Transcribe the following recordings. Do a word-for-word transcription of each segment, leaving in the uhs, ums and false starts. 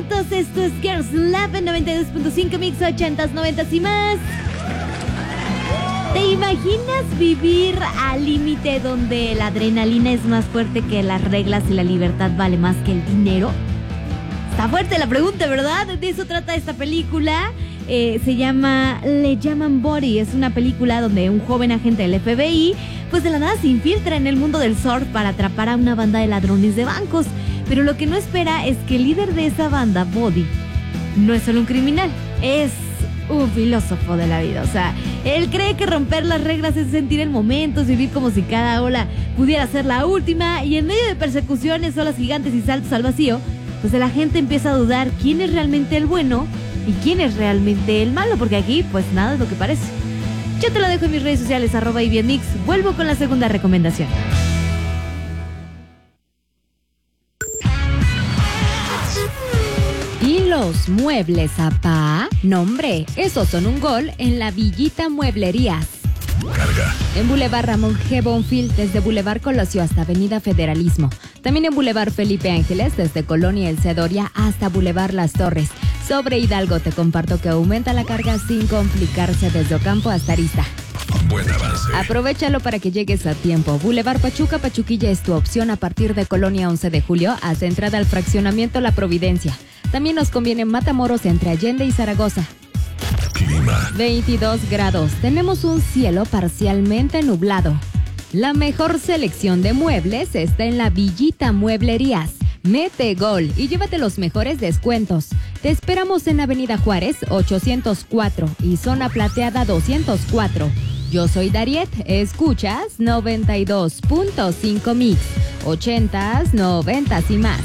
minutos. Esto es Girls Lab en noventa y dos punto cinco Mix, ochentas, noventas y más. ¿Te imaginas vivir al límite donde la adrenalina es más fuerte que las reglas y la libertad vale más que el dinero? Está fuerte la pregunta, ¿verdad? De eso trata esta película. Eh, se llama Le llaman Body. Es una película donde un joven agente del F B I pues de la nada se infiltra en el mundo del surf para atrapar a una banda de ladrones de bancos. Pero lo que no espera es que el líder de esa banda, Body, no es solo un criminal, es un filósofo de la vida. O sea, él cree que romper las reglas es sentir el momento, es vivir como si cada ola pudiera ser la última. Y en medio de persecuciones, olas gigantes y saltos al vacío, pues la gente empieza a dudar quién es realmente el bueno y quién es realmente el malo, porque aquí pues nada es lo que parece. Yo te lo dejo en mis redes sociales, arroba ibienmix. Vuelvo con la segunda recomendación. ¿Y los muebles, apá? No, hombre, esos son un gol en la Villita Mueblerías. Carga. En Boulevard Ramón G. Bonfil, desde Boulevard Colosio hasta Avenida Federalismo. También en Boulevard Felipe Ángeles, desde Colonia El Cedoria hasta Boulevard Las Torres. Sobre Hidalgo te comparto que aumenta la carga sin complicarse desde Ocampo hasta Arista. Buen avance. Aprovechalo para que llegues a tiempo. Boulevard Pachuca, Pachuquilla es tu opción a partir de Colonia once de julio hasta entrada al fraccionamiento La Providencia. También nos conviene Matamoros entre Allende y Zaragoza. Clima. veintidós grados. Tenemos un cielo parcialmente nublado. La mejor selección de muebles está en la Villita Mueblerías. Mete gol y llévate los mejores descuentos. Te esperamos en Avenida Juárez ochocientos cuatro y Zona Plateada doscientos cuatro. Yo soy Dariet, escuchas noventa y dos punto cinco Mix, ochentas, noventas y más.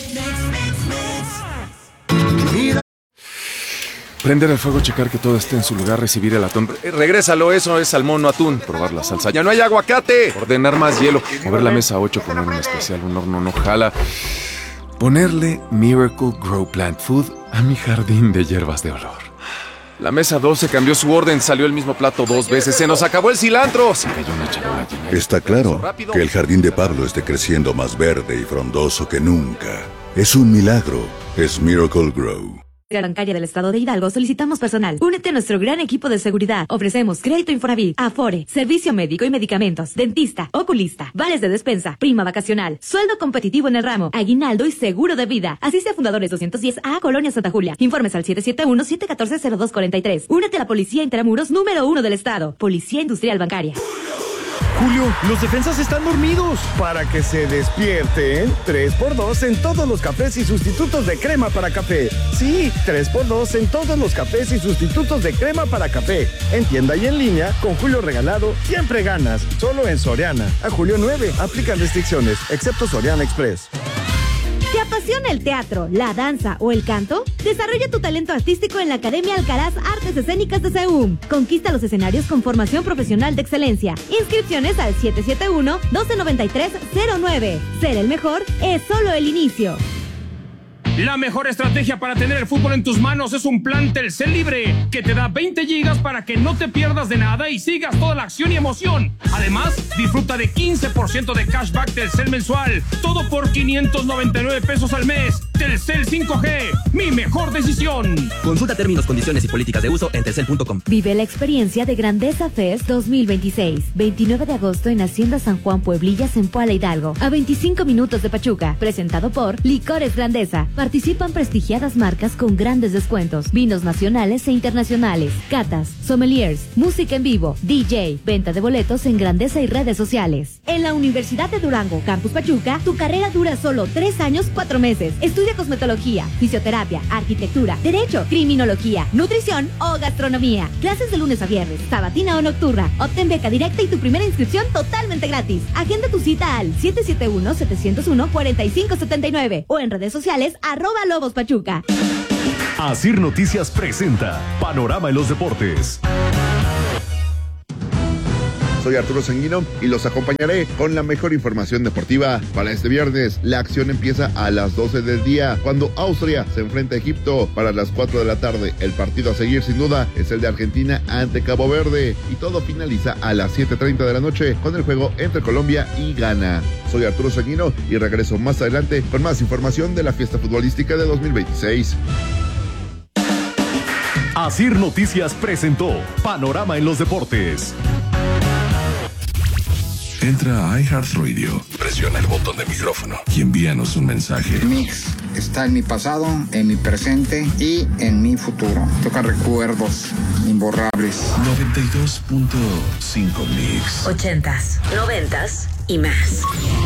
Prender el fuego, checar que todo esté en su lugar, recibir el atún. Eh, regrésalo, eso es salmón, no atún. Probar la salsa. ¡Ya no hay aguacate! Ordenar más hielo. Mover la mesa a ocho, poner un especial, un horno no jala. Ponerle Miracle Grow Plant Food a mi jardín de hierbas de olor. La mesa doce cambió su orden, salió el mismo plato dos veces. ¡Se nos acabó el cilantro! Se cayó una charola llena. Está claro que el jardín de Pablo esté creciendo más verde y frondoso que nunca. Es un milagro. Es Miracle Grow. Bancaria del Estado de Hidalgo, solicitamos personal. Únete a nuestro gran equipo de seguridad. Ofrecemos crédito Infonavit, Afore, servicio médico y medicamentos, dentista, oculista, vales de despensa, prima vacacional, sueldo competitivo en el ramo, aguinaldo y seguro de vida. Asiste a Fundadores doscientos diez A, Colonia Santa Julia. Informes al siete siete uno, siete uno cuatro, cero dos cuatro tres. Únete a la Policía Intramuros número uno del Estado. Policía Industrial Bancaria. Julio, los defensas están dormidos. Para que se despierten, tres por dos en todos los cafés y sustitutos de crema para café. Sí, tres por dos en todos los cafés y sustitutos de crema para café. En tienda y en línea, con Julio regalado, siempre ganas. Solo en Soriana. A julio nueve, aplican restricciones, excepto Soriana Express. ¿Te apasiona el teatro, la danza o el canto? Desarrolla tu talento artístico en la Academia Alcaraz Artes Escénicas de SEUM. Conquista los escenarios con formación profesional de excelencia. Inscripciones al siete siete uno, uno dos nueve tres, cero nueve. Ser el mejor es solo el inicio. La mejor estrategia para tener el fútbol en tus manos es un plan Telcel Libre que te da veinte gigas para que no te pierdas de nada y sigas toda la acción y emoción. Además, disfruta de quince por ciento de cashback Telcel mensual. Todo por quinientos noventa y nueve pesos al mes. Telcel cinco G, mi mejor decisión. Consulta términos, condiciones y políticas de uso en telcel punto com. Vive la experiencia de Grandeza Fest dos mil veintiséis. veintinueve de agosto en Hacienda San Juan Pueblillas en Puala Hidalgo. A veinticinco minutos de Pachuca. Presentado por Licores Grandeza. Participan prestigiadas marcas con grandes descuentos. Vinos nacionales e internacionales. Catas, sommeliers, música en vivo, D J, venta de boletos en Grandeza y redes sociales. En la Universidad de Durango, Campus Pachuca, tu carrera dura solo tres años, cuatro meses. Estudia cosmetología, fisioterapia, arquitectura, derecho, criminología, nutrición o gastronomía. Clases de lunes a viernes, sabatina o nocturna. Obtén beca directa y tu primera inscripción totalmente gratis. Agenda tu cita al siete siete uno, siete cero uno, cuatro cinco siete nueve o en redes sociales arroba Lobos Pachuca. Asir Noticias presenta Panorama en los Deportes. Soy Arturo Sanguino y los acompañaré con la mejor información deportiva. Para este viernes, la acción empieza a las doce del día, cuando Austria se enfrenta a Egipto. Para las cuatro de la tarde, el partido a seguir sin duda es el de Argentina ante Cabo Verde. Y todo finaliza a las siete treinta de la noche con el juego entre Colombia y Ghana. Soy Arturo Sanguino y regreso más adelante con más información de la fiesta futbolística de dos mil veintiséis. Asir Noticias presentó Panorama en los Deportes. Entra a iHeartRadio, presiona el botón de micrófono y envíanos un mensaje. Mix está en mi pasado, en mi presente y en mi futuro. Toca recuerdos imborrables. noventa y dos punto cinco Mix. Ochentas, noventas y más.